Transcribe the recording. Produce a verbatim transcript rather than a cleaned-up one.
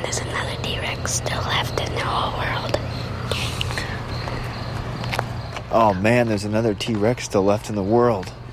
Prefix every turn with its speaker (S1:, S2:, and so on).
S1: there's another T-Rex still left in the whole world.
S2: Oh man, there's another T-Rex still left in the world.